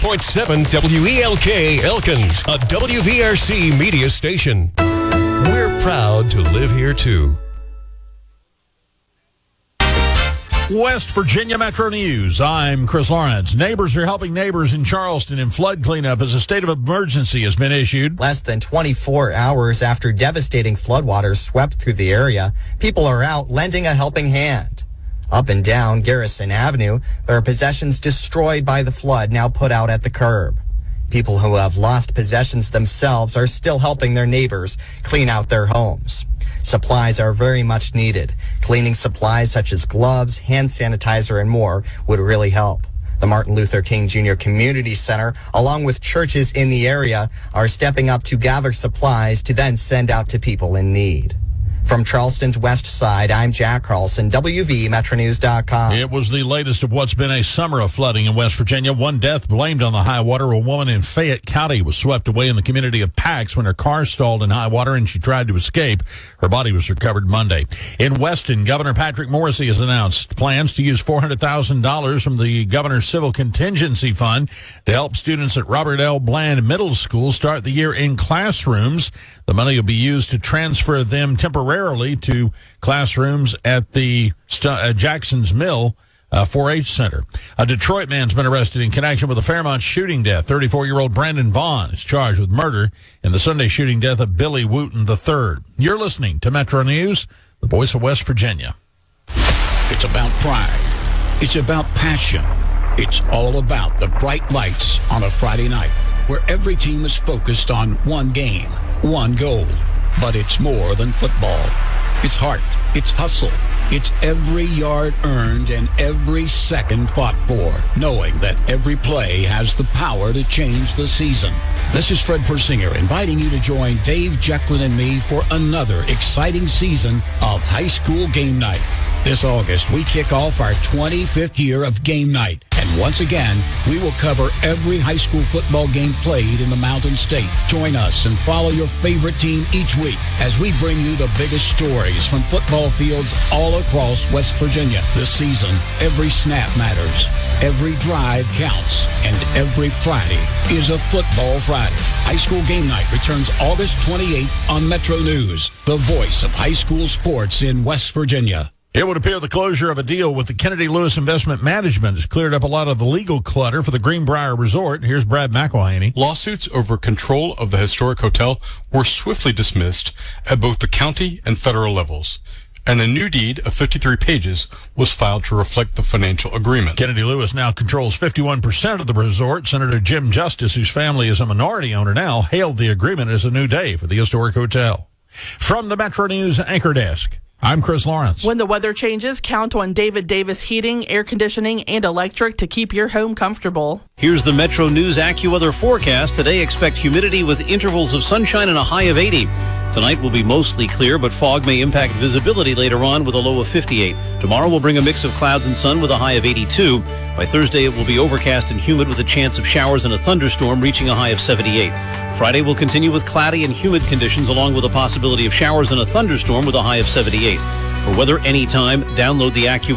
101.7 WELK Elkins, a WVRC media station. We're proud to live here, too. West Virginia Metro News. I'm Chris Lawrence. Neighbors are helping neighbors in Charleston in flood cleanup as a state of emergency has been issued. Less than 24 hours after devastating floodwaters swept through the area, people are out lending a helping hand. Up and down Garrison Avenue, there are possessions destroyed by the flood now put out at the curb. People who have lost possessions themselves are still helping their neighbors clean out their homes. Supplies are very much needed. Cleaning supplies such as gloves, hand sanitizer, and more would really help. The Martin Luther King Jr. Community Center, along with churches in the area, are stepping up to gather supplies to then send out to people in need. From Charleston's west side, I'm Jack Carlson, WVMetroNews.com. It was the latest of what's been a summer of flooding in West Virginia. One death blamed on the high water. A woman in Fayette County was swept away in the community of Pax when her car stalled in high water and she tried to escape. Her body was recovered Monday. In Weston, Governor Patrick Morrisey has announced plans to use $400,000 from the governor's civil contingency fund to help students at Robert L. Bland Middle School start the year in classrooms. The money will be used to transfer them temporarily to classrooms at the Jackson's Mill 4-H Center. A Detroit man's been arrested in connection with a Fairmont shooting death. 34-year-old Brandon Vaughn is charged with murder in the Sunday shooting death of Billy Wooten III. You're listening to Metro News, the voice of West Virginia. It's about pride. It's about passion. It's all about the bright lights on a Friday night, where every team is focused on one game, one goal. But it's more than football. It's heart. It's hustle. It's every yard earned and every second fought for, knowing that every play has the power to change the season. This is Fred Persinger inviting you to join Dave Jecklin and me for another exciting season of high school game night. This August, we kick off our 25th year of game night. And once again, we will cover every high school football game played in the Mountain State. Join us and follow your favorite team each week as we bring you the biggest stories from football fields all across West Virginia. This season, every snap matters, every drive counts, and every Friday is a football Friday. High School Game Night returns August 28th on Metro News, the voice of high school sports in West Virginia. It would appear the closure of a deal with the Kennedy Lewis Investment Management has cleared up a lot of the legal clutter for the Greenbrier Resort. Here's Brad McElhaney. Lawsuits over control of the historic hotel were swiftly dismissed at both the county and federal levels, and a new deed of 53 pages was filed to reflect the financial agreement. Kennedy Lewis now controls 51% of the resort. Senator Jim Justice, whose family is a minority owner now, hailed the agreement as a new day for the historic hotel. From the Metro News Anchor Desk, I'm Chris Lawrence. When the weather changes, count on David Davis Heating, Air Conditioning, and Electric to keep your home comfortable. Here's the Metro News AccuWeather forecast. Today, expect humidity with intervals of sunshine and a high of 80. Tonight will be mostly clear, but fog may impact visibility later on with a low of 58. Tomorrow will bring a mix of clouds and sun with a high of 82. By Thursday, it will be overcast and humid with a chance of showers and a thunderstorm reaching a high of 78. Friday will continue with cloudy and humid conditions along with a possibility of showers and a thunderstorm with a high of 78. For weather anytime, download the AccuWeather